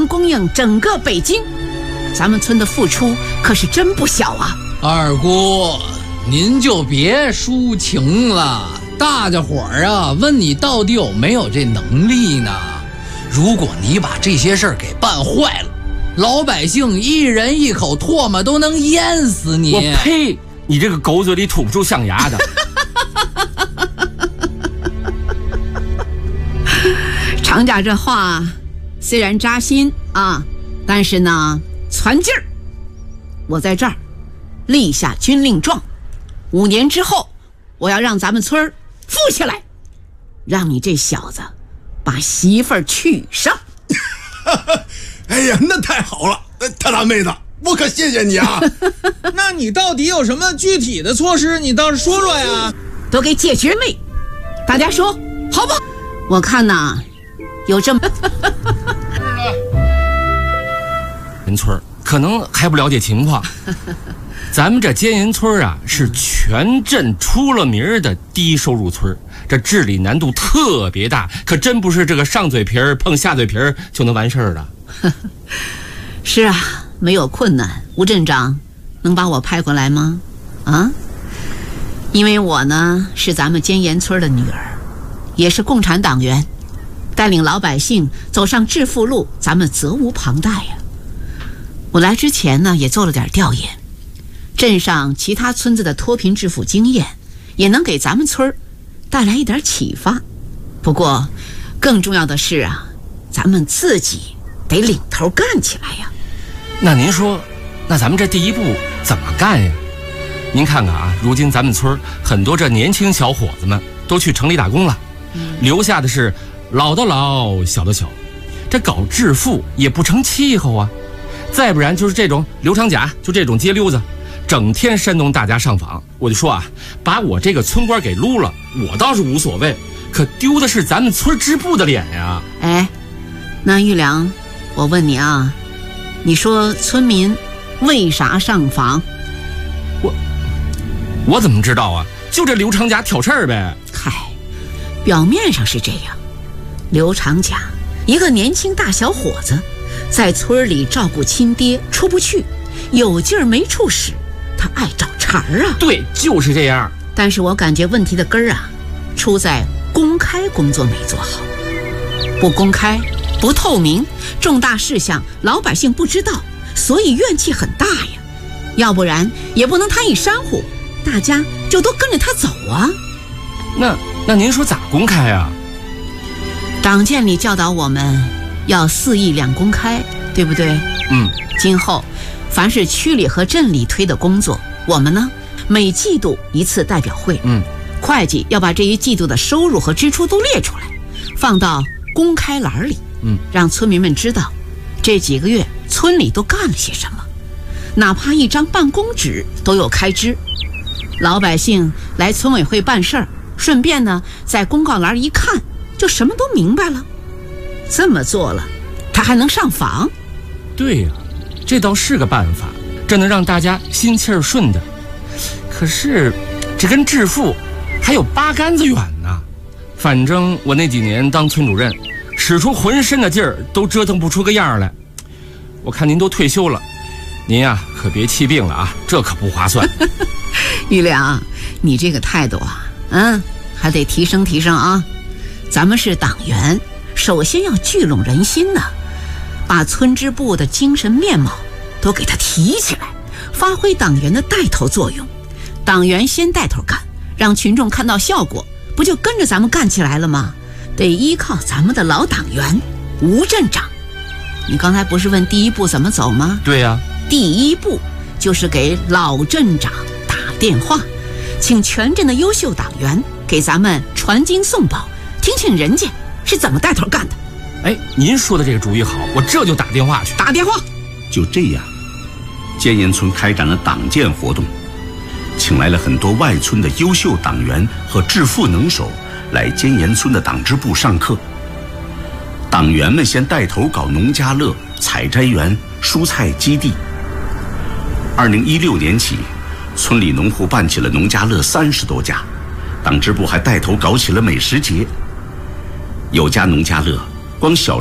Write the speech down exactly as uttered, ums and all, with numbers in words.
能供应整个北京，咱们村的付出可是真不小啊。 二姑，您就别抒情了，大家伙儿啊问你到底有没有这能力呢？如果你把这些事儿给办坏了，老百姓一人一口唾沫都能淹死你。 我呸！你这个狗嘴里吐不出象牙的。 常家这话虽然扎心啊，但是呢攒劲儿。我在这儿立下军令状，五年之后我要让咱们村富起来，让你这小子把媳妇儿娶上。 哎呀，那太好了，大大妹子，我可谢谢你啊。 那你到底有什么具体的措施？你倒是说说呀。 都给解决没？大家说好不好？我看呐，有这么人村可能还不了解情况。咱们这尖岩村啊，是全镇出了名的低收入村，这治理难度特别大，可真不是这个上嘴皮儿碰下嘴皮儿就能完事儿的。 是啊，没有困难，吴镇长能把我派过来吗？啊？因为我呢是咱们尖岩村的女儿，也是共产党员，带领老百姓走上致富路，咱们责无旁贷呀。我来之前呢也做了点调研，镇上其他村子的脱贫致富经验也能给咱们村带来一点启发。不过更重要的是啊，咱们自己得领头干起来呀。 那您说，那咱们这第一步怎么干呀？您看看啊，如今咱们村很多这年轻小伙子们都去城里打工了，留下的是老的老，小的小，这搞致富也不成气候啊。再不然就是这种刘长甲，就这种街溜子，整天煽动大家上访。我就说啊，把我这个村官给撸了，我倒是无所谓，可丢的是咱们村支部的脸呀。 哎，那玉良，我问你啊，你说村民为啥上访？ 我我怎么知道啊？就这刘长甲挑事儿呗。 嗨，表面上是这样，刘长甲一个年轻大小伙子，在村里照顾亲爹，出不去，有劲儿没处使，他爱找茬儿啊。 对，就是这样。 但是我感觉问题的根儿啊，出在公开工作没做好，不公开不透明，重大事项老百姓不知道，所以怨气很大呀。要不然也不能他一煽乎，大家就都跟着他走啊。 那那您说咋公开啊？ 党建里教导我们要四义两公开，对不对？ 嗯。 今后凡是区里和镇里推的工作，我们呢每季度一次代表会。 嗯。 会计要把这一季度的收入和支出都列出来，放到公开栏里。 嗯。 让村民们知道这几个月村里都干了些什么，哪怕一张办公纸都有开支。老百姓来村委会办事儿，顺便呢在公告栏一看，就什么都明白了。这么做了，他还能上访。 对呀、啊，这倒是个办法，这能让大家心气儿顺的。可是这跟致富还有八竿子远呢。反正我那几年当村主任，使出浑身的劲儿都折腾不出个样来。我看您都退休了，您呀、啊、可别气病了啊，这可不划算。 玉良，你这个态度啊，嗯，还得提升提升啊。咱们是党员，首先要聚拢人心呢，把村支部的精神面貌都给它提起来，发挥党员的带头作用。党员先带头干，让群众看到效果，不就跟着咱们干起来了吗？得依靠咱们的老党员吴镇长。你刚才不是问第一步怎么走吗？ 对呀、啊， 第一步就是给老镇长打电话，请全镇的优秀党员给咱们传经送宝，听听人家是怎么带头干的。 哎，您说的这个主意好，我这就打电话去。 打电话。 就这样，尖岩村开展了党建活动，请来了很多外村的优秀党员和致富能手来尖岩村的党支部上课。党员们先带头搞农家乐、采摘园、蔬菜基地。二零一六年起，村里农户办起了农家乐三十多家，党支部还带头搞起了美食节。有家农家乐光小